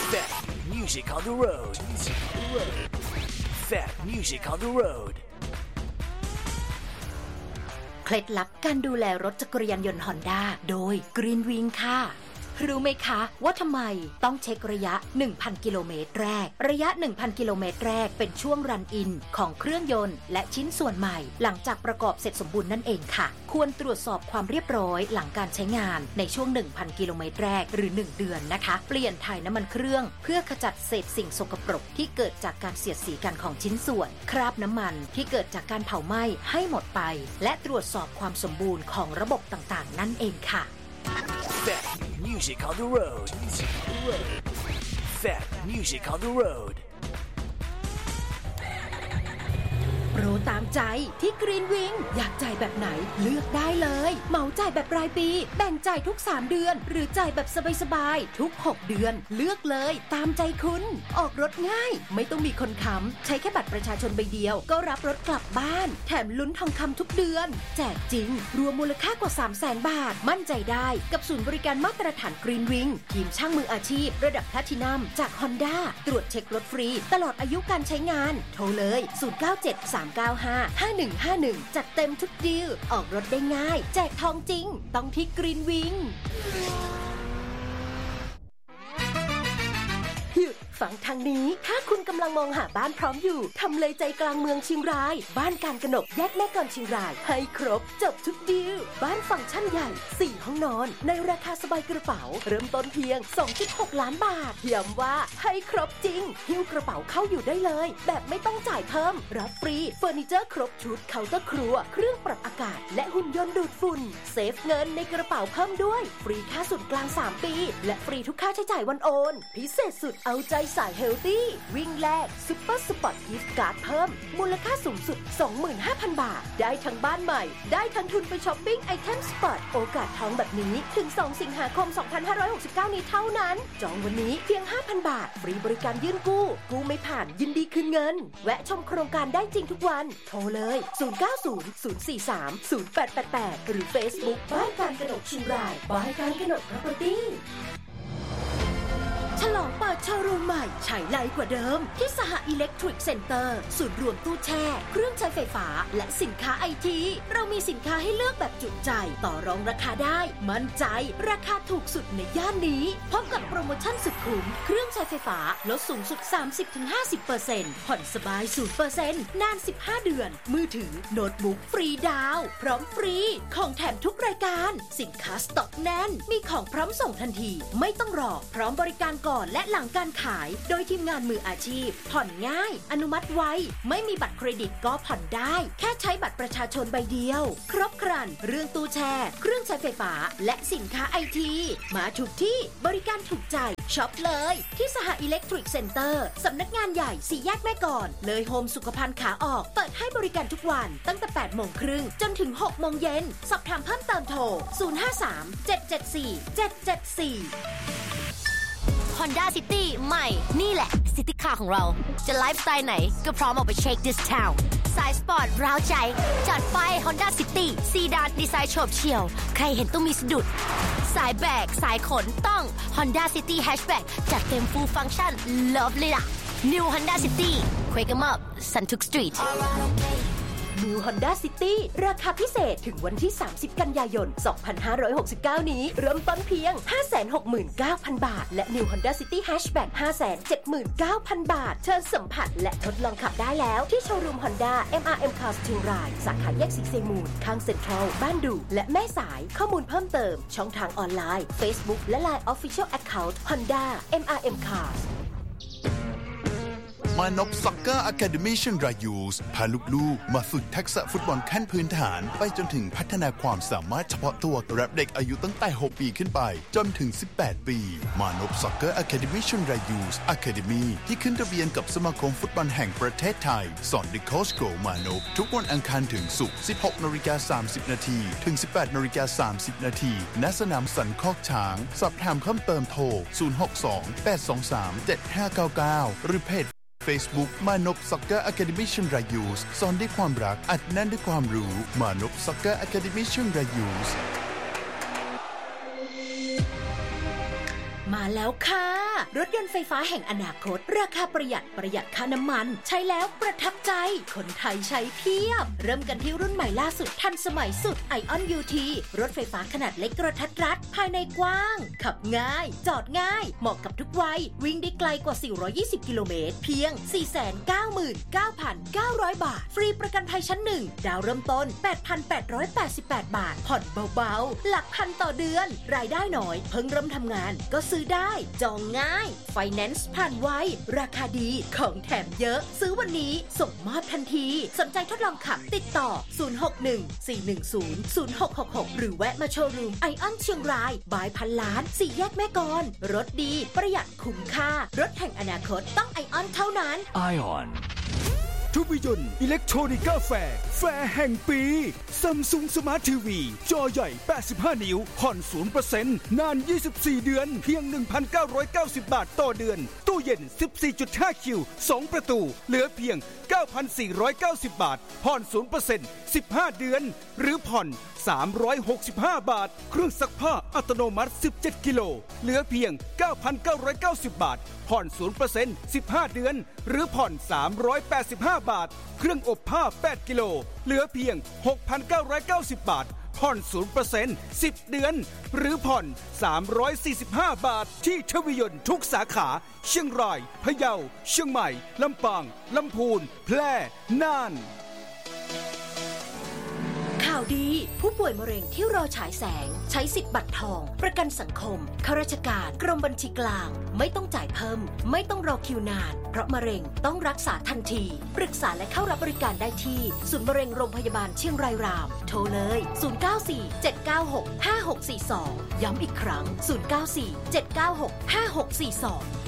Fat music on the road. Fat music on the road. เคล็ดลับการดูแลรถจักรยานยนต์ Honda โดย Green Wing ค่ะรู้ไหมคะว่าทำไมต้องเช็คระยะ 1,000 กิโลเมตรแรกระยะ 1,000 กิโลเมตรแรกเป็นช่วงรันอินของเครื่องยนต์และชิ้นส่วนใหม่หลังจากประกอบเสร็จสมบูรณ์นั่นเองค่ะควรตรวจสอบความเรียบร้อยหลังการใช้งานในช่วง 1,000 กิโลเมตรแรกหรือ 1 เดือนนะคะเปลี่ยนถ่ายน้ำมันเครื่องเพื่อขจัดเศษสิ่งสกปรกที่เกิดจากการเสียดสีกันของชิ้นส่วนคราบน้ำมันที่เกิดจากการเผาไหม้ให้หมดไปและตรวจสอบความสมบูรณ์ของระบบต่างๆนั่นเองค่ะ Fat music on the road. Fat music on the road. โปรตามใจที่ Green Wing อยากจ่ายแบบไหนเลือกได้เลยเหมาจ่ายแบบรายปีแบ่งจ่ายทุก3เดือนหรือจ่ายแบบสบายๆทุก6เดือนเลือกเลยตามใจคุณออกรถง่ายไม่ต้องมีคนค้ำใช้แค่บัตรประชาชนใบเดียวก็รับรถกลับบ้านแถมลุ้นทองคำทุกเดือนแจกจริงรวมมูลค่ากว่า 300,000 บาทมั่นใจได้กับศูนย์บริการมาตรฐาน Green Wing ทีมช่างมืออาชีพระดับแพลทินัมจาก Honda ตรวจเช็ครถฟรีตลอดอายุการใช้งานโทรเลย0973955151จัดเต็มทุกดีลออกรถได้ง่ายแจกทองจริงต้องที่ Green Wing หยุดฟังทางนี้ถ้าคุณกำลังมองหาบ้านพร้อมอยู่ทำเลใจกลางเมืองเชียงรายบ้านการกนกแยกแม่กลอนเชียงรายให้ครบจบทุกดีลบ้านฟังก์ชันใหญ่4ห้องนอนในราคาสบายกระเป๋าเริ่มต้นเพียง 2.6 ล้านบาทย้ำว่าให้ครบจริงหิ้วกระเป๋าเข้าอยู่ได้เลยแบบไม่ต้องจ่ายเพิ่มรับฟรีเฟอร์นิเจอร์ครบชุดเคาน์เตอร์ครัวเครื่องปรับอากาศและหุ่นยนต์ดูดฝุ่นเซฟเงินในกระเป๋าเพิ่มด้วยฟรีค่าส่วนกลาง3ปีและฟรีทุกค่าใช้จ่ายวันโอนพิเศษสุดเอาใจสายเฮลตี้วิ่งแลกซุปเปอร์สปอร์ตกิฟต์การ์ดเพิ่มมูลค่าสูงสุด 25,000 บาทได้ทั้งบ้านใหม่ได้ทั้งทุนไปช้อปปิ้งไอเทมสปอร์ตโอกาสทองแบบนี้ถึง2สิงหาคม2569นี้เท่านั้นจองวันนี้เพียง 5,000 บาทฟรีบริการยื่นกู้ไม่ผ่านยินดีคืนเงินแวะชมโครงการได้จริงทุกวันโทรเลย0900430888หรือ Facebook บ้านการกนกเชียงรายบ้านการกนก Propertyฉลองเปิดโชว์รูมใหม่ฉายไลกว่าเดิมที่สหอิเล็กทริกเซ็นเตอร์ศูนย์รวมตู้แช่เครื่องใช้ไฟฟ้าและสินค้าไอทีเรามีสินค้าให้เลือกแบบจุใจต่อรองราคาได้มั่นใจราคาถูกสุดในย่านนี้พร้อมกับโปรโมชั่นสุดคุ้มเครื่องใช้ไฟฟ้าลดสูงสุด 30-50% ผ่อนสบาย 0% นาน 15 เดือนมือถือโน้ตบุ๊กฟรีดาวพร้อมฟรีของแถมทุกรายการสินค้าสต็อกแน่นมีของพร้อมส่งทันทีไม่ต้องรอพร้อมบริการก่อนและหลังการขายโดยทีมงานมืออาชีพผ่อนง่ายอนุมัติไวไม่มีบัตรเครดิตก็ผ่อนได้แค่ใช้บัตรประชาชนใบเดียวครบครันเรื่องตู้แช่เครื่องใช้ไฟฟ้าและสินค้าไอทีมาถูกที่บริการถูกใจช็อปเลยที่สหอิเล็กทริกเซ็นเตอร์สำนักงานใหญ่4แยกแม่กลอนเลยโฮมสุขภัณฑ์ขาออกเปิดให้บริการทุกวันตั้งแต่ 8:30 นจนถึง 6:00 นสอบถามเพิ่มเติมโทร053-774-774 Honda City ใหม่นี่แหละ City Car ของเราจะไลฟ์สไตล์ไหนก็พร้อมออกไปเช็ค This Town สายสปอร์ตร้าวใจจัดไป Honda City ซีดานดีไซน์โฉบเฉี่ยวใครเห็นต้องมีสะดุดสายแบกสายขนต้อง Honda City Hatchback จัดเต็ม Full Function Love เลยล่ะ New Honda City Quake 'em up Suntuk Street New Honda City ราคาพิเศษถึงวันที่30กันยายน2569นี้เริ่มต้นเพียง 569,000 บาทและ New Honda City Hatchback 579,000 บาทเชิญสัมผัสและทดลองขับได้แล้วที่โชว์รูม Honda MRM Cars เชียงรายสาขาแยกสีเซมูลข้างเซ็นทรัลบ้านดูและแม่สายข้อมูลเพิ่มเติมช่องทางออนไลน์ Facebook และ Line Official Account Honda MRM Cars มานพซ็อกเกอร์อะคาเดมี่เชียงรายยูสพาลูกๆมาฝึกทักษะฟุตบอลขั้นพื้นฐานไปจนถึงพัฒนาความสามารถเฉพาะตัวรับเด็กอายุตั้งแต่6ปีขึ้นไปจนถึง18ปีมานพซ็อกเกอร์อะคาเดมี่เชียงรายยูสอะคาเดมี่ที่ขึ้นทะเบียนกับสมาคมฟุตบอลแห่งประเทศไทยสอนโดยโค้ชโกมานพทุกวันอังคารถึงศุกร์ 16:30 นถึง 18:30 นณสนามสันคอกช้างสอบถามเพิ่มเติมโทร062-823-7599หรือเพจFacebook มานพซ็อกเกอร์อะคาเดมี่เชียงรายยูสสอนด้วยความรักอัดแน่นด้วยความรู้มานพซ็อกเกอร์อะคาเดมี่เชียงรายยูสมาแล้วค่ะรถยนต์ไฟฟ้าแห่งอนาคตราคาประหยัดค่าน้ำมันใช้แล้วประทับใจคนไทยใช้เพียบเริ่มกันที่รุ่นใหม่ล่าสุดทันสมัยสุด ION UT รถไฟฟ้าขนาดเล็กกระทัดรัดภายในกว้างขับง่ายจอดง่ายเหมาะกับทุกวัยวิ่งได้ไกลกว่า420กิโลเมตรเพียง 499,900 บาทฟรีประกันภัยชั้น1ดาวเริ่มต้น 8,888 บาทผ่อนเบาๆหลักพันต่อเดือนรายได้น้อยเพิ่งเริ่มทำงานก็ซื้อได้จองง่ายไฟแนนซ์ผ่านไวราคาดีของแถมเยอะซื้อวันนี้ส่งมอบทันทีสนใจทดลองขับติดต่อ 061-410-0666 หรือแวะมาโชว์รูมไอออนเชียงรายบายพันล้าน4แยกแม่กลรถดีประหยัดคุ้มค่ารถแห่งอนาคตต้องไอออนเท่านั้น ION ทุกยนต์อิเล็กทรอนิกาแฟร์แห่งปีซัมซุงสมาร์ททีวีจอใหญ่85นิ้วผ่อน 0% นาน24เดือนเพียง 1,990 บาทต่อเดือนตู้เย็น 14.5 คิว2ประตูเหลือเพียง 9,490 บาทผ่อน 0% 15 เดือนหรือผ่อน365 บาทเครื่องซักผ้าอัตโนมัติ17กิโลเหลือเพียง 9,990 บาทผ่อน 0% 15 เดือนหรือผ่อน385 บาทเครื่องอบผ้า8กิโลเหลือเพียง 6,990 บาทผ่อน 0% 10 เดือนหรือผ่อน345 บาทที่ทวียนต์ทุกสาขาเชียงรายพะเยาเชียงใหม่ลำปางลำพูนแพร่น่านข่าวดีผู้ป่วยมะเร็งที่รอฉายแสงใช้สิทธิ์บัตรทองประกันสังคมข้าราชการกรมบัญชีกลางไม่ต้องจ่ายเพิ่มไม่ต้องรอคิวนานเพราะมะเร็งต้องรักษาทันทีปรึกษาและเข้ารับบริการได้ที่ศูนย์มะเร็งโรงพยาบาลเชียงรายรามโทรเลย0947965642ย้ำอีกครั้ง0947965642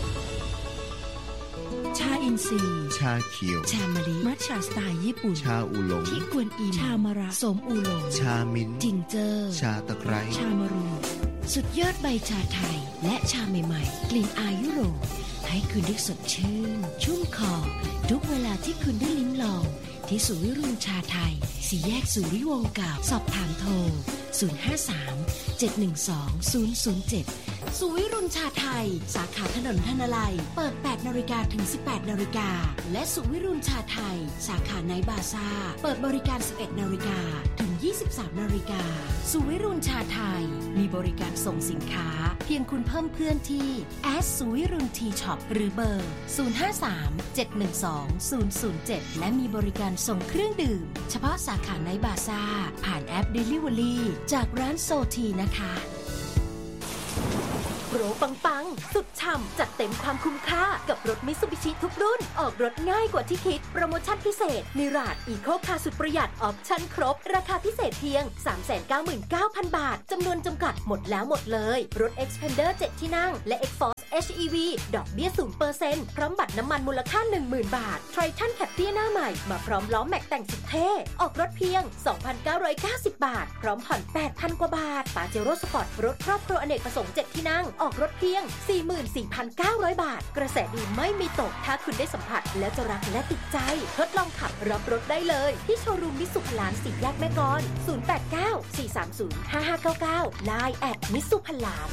ชาอินทรีย์ชาเขียวชามะลิมัทฉะสไตล์ญี่ปุ่นชาอูหลงที่กวนอิมชามะระสมอูหลงชามิ้นจิงเจอชาตะไคร้ชามะรูสุดยอดใบชาไทยและชาใหม่ๆกลิ่นอายยุโรปให้คุณได้สดชื่นชุ่มคอทุกเวลาที่คุณได้ลิ้มลองที่ศูนย์วิรุณชาไทย4แยกสุริวงศ์เก่าสอบถามโทร053-712-007สุวิรุณชาไทยสาขาถนนธนลัยเปิด 8 นาฬิกาถึง 18 นาฬิกาและสุวิรุณชาไทยสาขาไนท์บาซ่าเปิดบริการ 11 นาฬิกาถึง 23 นาฬิกาสุวิรุณชาไทยมีบริการส่งสินค้าเพียงคุณเพิ่มเพื่อนที่สุวิรุณทีช็อปหรือเบอร์ 053-712-007 และมีบริการส่งเครื่องดื่มเฉพาะสาขาไนท์บาซ่าผ่านแอป Delivery จากร้านโซทีนะคะโปรปังๆสุดฉ่ำจัดเต็มความคุ้มค่ากับรถมิตซูบิชิทุกรุ่นออกรถง่ายกว่าที่คิดโปรโมชั่นพิเศษนิราดอีโคคาร์สุดประหยัดออปชั่นครบราคาพิเศษเพียง 399,000 บาทจำนวนจำกัดหมดแล้วหมดเลยรถ Xpander 7 ที่นั่งและ Xforce HEV ดอกเบี้ย 0% พร้อมบัตรน้ำมันมูลค่า 10,000 บาท Triton Captur หน้าใหม่มาพร้อมล้อแม็กแต่งสุดเท่ออกรถเพียง 2,990 บาทพร้อมผ่อน 8,000 กว่าบาทปาเจโร่สปอร์ตรถครอบครัวอเนกประสงค์ 7 ที่นั่งออกรถเพียง 44,900 บาทกระแสดีไม่มีตกถ้าคุณได้สัมผัสแล้วจะรักและติดใจทดลองขับรับรถได้เลยที่โชว์รูมมิตซูพลาน4แยกแม่กล 089-430-5599 Line @mitsupalan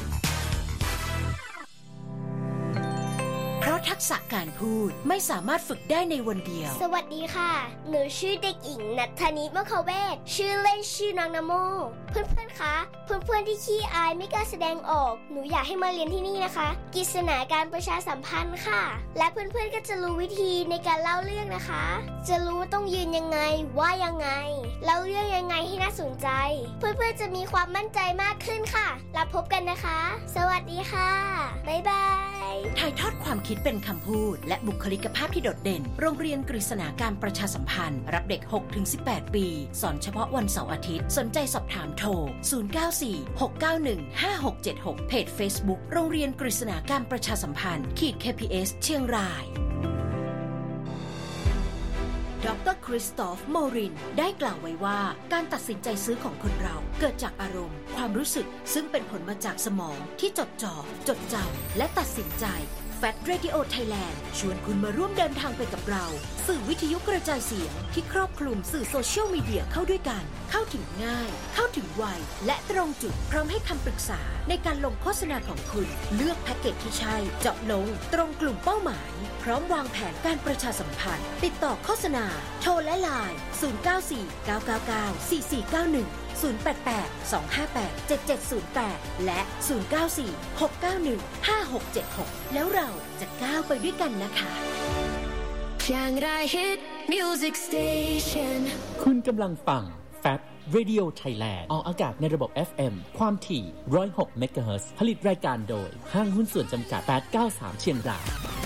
เพราะทักษะการพูดไม่สามารถฝึกได้ในวันเดียวสวัสดีค่ะหนูชื่อเด็กหญิงณัฐนิ มคเวศชื่อเล่นชื่อน้องนโมเพื่อนๆคะเพื่อนๆที่ขี้อายไม่กล้าแสดงออกหนูอยากให้มาเรียนที่นี่นะคะกฤษณาการประชาสัมพันธ์ค่ะและเพื่อนๆก็จะรู้วิธีในการเล่าเรื่องนะคะจะรู้ต้องยืนยังไงว่ายังไงเล่าเรื่องยังไงให้น่าสนใจเพื่อนๆจะมีความมั่นใจมากขึ้นค่ะแล้วพบกันนะคะสวัสดีค่ะบ๊ายบายถ่ายทอดความคิดเป็นคำพูดและบุคลิกภาพที่โดดเด่นโรงเรียนกฤษณาการประชาสัมพันธ์รับเด็ก 6-18 ปีสอนเฉพาะวันเสาร์อาทิตย์สนใจสอบถามโทร 094-691-5676 เพจ Facebook โรงเรียนกฤษณาการประชาสัมพันธ์-KPS เชียงรายดร.คริสตอฟ โมรินได้กล่าวไว้ว่าการตัดสินใจซื้อของคนเราเกิดจากอารมณ์ความรู้สึกซึ่งเป็นผลมาจากสมองที่จดจ่อจดจำและตัดสินใจ Fat Radio Thailand ชวนคุณมาร่วมเดินทางไปกับเราสื่อวิทยุกระจายเสียงที่ครอบคลุมสื่อโซเชียลมีเดียเข้าด้วยกันเข้าถึงง่ายเข้าถึงไวและตรงจุดพร้อมให้คำปรึกษาในการลงโฆษณาของคุณเลือกแพ็กเกจที่ใช่เจาะลงตรงกลุ่มเป้าหมายพร้อมวางแผนการประชาสัมพันธ์ติดต่อโฆษณาโทรและไลน์0949994491 088-258-7708 และ 094-691-5676 แล้วเราจะก้าวไปด้วยกันนะคะ Chiangrai Hit Music Station คุณกำลังฟัง Fat Radio Thailand ออกอากาศในระบบ FM ความถี่ 106 เมกะเฮิรตซ์ผลิตรายการโดยห้างหุ้นส่วนจำกัด 893 เชียงราย